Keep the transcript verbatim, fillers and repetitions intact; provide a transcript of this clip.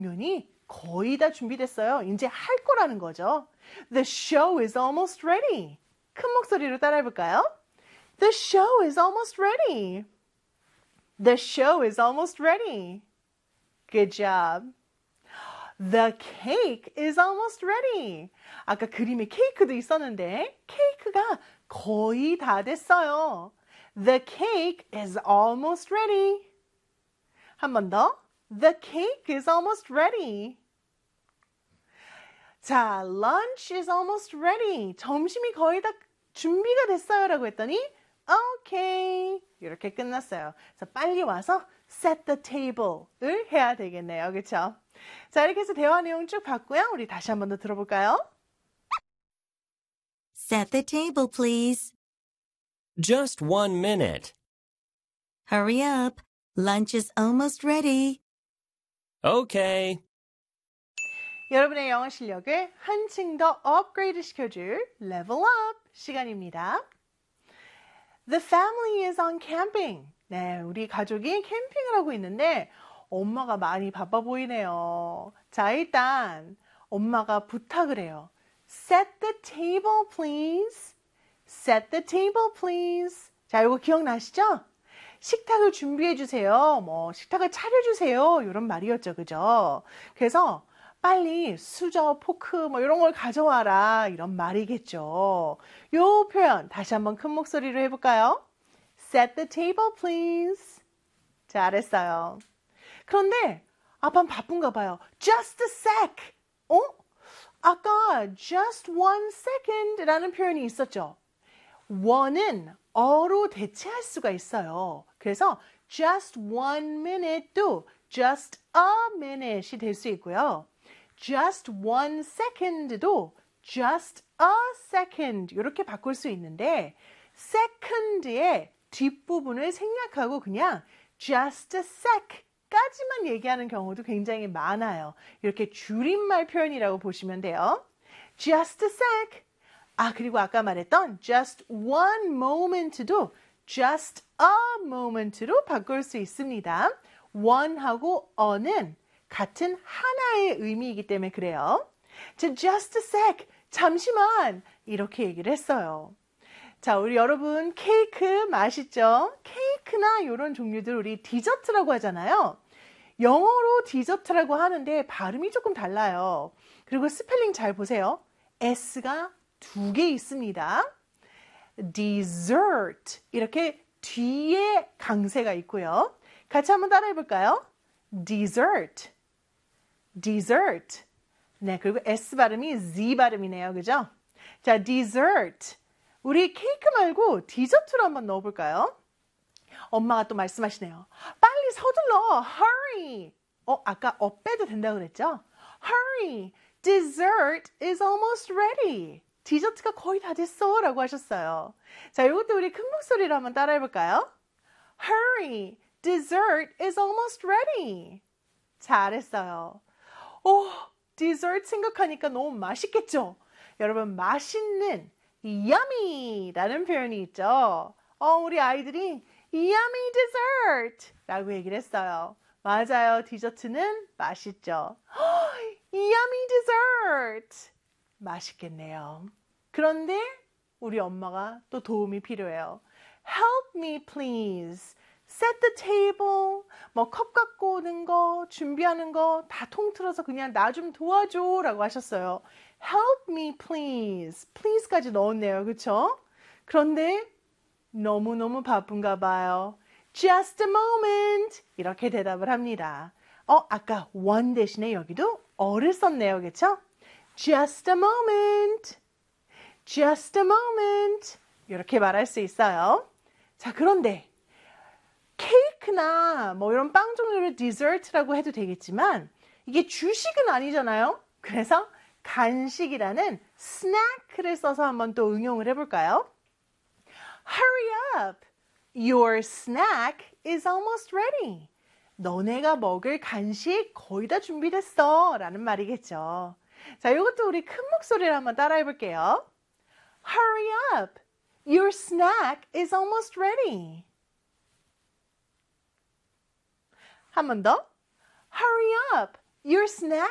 공연이 거의 다 준비됐어요. 이제 할 거라는 거죠. The show is almost ready. 큰 목소리로 따라해 볼까요? The show is almost ready. The show is almost ready. Good job. The cake is almost ready. 아까 그림에 케이크도 있었는데 케이크가 거의 다 됐어요. The cake is almost ready. 한 번 더. The cake is almost ready. 자, lunch is almost ready. 점심이 거의 다 준비가 됐어요 라고 했더니 okay. 이렇게 끝났어요. 그래서 빨리 와서 set the table을 해야 되겠네요. 그렇죠? 자, 이렇게 해서 대화 내용 쭉 봤고요. 우리 다시 한 번 더 들어볼까요? Set the table, please. Just one minute. Hurry up. Lunch is almost ready. Okay. 여러분의 영어 실력을 한층 더 업그레이드 시켜줄 Level Up 시간입니다. The family is on camping. 네, 우리 가족이 캠핑을 하고 있는데 엄마가 많이 바빠 보이네요. 자, 일단 엄마가 부탁을 해요. Set the table, please. Set the table, please. 자, 이거 기억나시죠? 식탁을 준비해 주세요. 뭐 식탁을 차려 주세요. 이런 말이었죠. 그죠? 그래서 빨리 수저, 포크 뭐 이런 걸 가져와라. 이런 말이겠죠. 요 표현 다시 한번 큰 목소리로 해 볼까요? Set the table, please. 잘했어요. 그런데 아빠는 바쁜가 봐요. Just a sec. 어? 아까 just one second 라는 표현이 있었죠. one은 어로 대체할 수가 있어요. 그래서 just one minute도 just a minute이 될 수 있고요. just one second도 just a second 이렇게 바꿀 수 있는데 second의 뒷부분을 생략하고 그냥 just a sec 까지만 얘기하는 경우도 굉장히 많아요. 이렇게 줄임말 표현이라고 보시면 돼요. just a sec. 아, 그리고 아까 말했던 just one moment도 just a moment로 바꿀 수 있습니다. one하고 a는 같은 하나의 의미이기 때문에 그래요. 자, just a sec. 잠시만. 이렇게 얘기를 했어요. 자, 우리 여러분 케이크 맛있죠? 케이크나 이런 종류들 우리 디저트라고 하잖아요. 영어로 디저트라고 하는데 발음이 조금 달라요. 그리고 스펠링 잘 보세요. S가 두 개 있습니다. dessert 이렇게 뒤에 강세가 있고요. 같이 한번 따라해 볼까요? dessert, dessert. 네, 그리고 S 발음이 Z 발음이네요. 그죠? 자, dessert. 우리 케이크 말고 디저트로 한번 넣어볼까요? 엄마가 또 말씀하시네요. 빨리 서둘러. Hurry. 어, 아까 어 빼도 된다고 그랬죠? Hurry. Dessert is almost ready. 디저트가 거의 다 됐어 라고 하셨어요. 자, 이것도 우리 큰 목소리로 한번 따라해 볼까요? Hurry. Dessert is almost ready. 잘했어요. 오, dessert 생각하니까 너무 맛있겠죠? 여러분, 맛있는 yummy라는 표현이 있죠. 어, 우리 아이들이 yummy dessert 라고 얘기를 했어요. 맞아요. 디저트는 맛있죠. yummy dessert. 맛있겠네요. 그런데 우리 엄마가 또 도움이 필요해요. Help me please. Set the table. 뭐 컵 갖고 오는 거, 준비하는 거 다 통틀어서 그냥 나 좀 도와줘 라고 하셨어요. Help me please. please까지 넣었네요. 그쵸? 그런데 너무너무 바쁜가 봐요. Just a moment. 이렇게 대답을 합니다. 어, 아까 one 대신에 여기도 어를 썼네요. 그쵸? Just a moment. Just a moment. 이렇게 말할 수 있어요. 자, 그런데 케이크나 뭐 이런 빵 종류를 디저트라고 해도 되겠지만 이게 주식은 아니잖아요. 그래서 간식이라는 snack를 써서 한번 또 응용을 해볼까요? Hurry up. Your snack is almost ready. 너네가 먹을 간식 거의 다 준비됐어 라는 말이겠죠. 자, 이것도 우리 큰 목소리로 한번 따라해 볼게요. Hurry up. Your snack is almost ready. 한 번 더. Hurry up. Your snack